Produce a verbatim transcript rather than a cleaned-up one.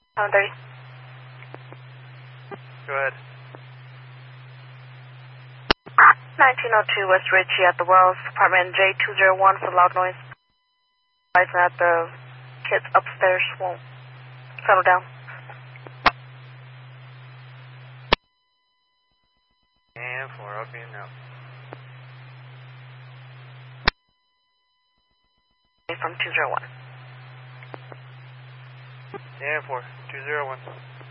seven thirty. Go ahead. nineteen oh two West Ritchie at the Wells, apartment J two zero one for loud noise. Advising that the kids upstairs won't settle down. And four, I'll be in now. From two zero one. And four, two zero one.